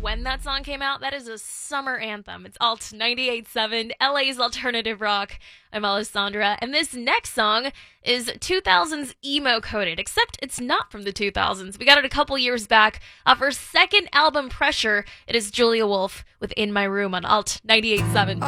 when that song came out. That is a summer anthem. It's Alt 98.7, LA's alternative rock. I'm Alessandra, and this next song is 2000s emo coded, except it's not from the 2000s. We got it a couple years back off her second album, Pressure. It is Julia Wolf with In My Room on Alt 98.7.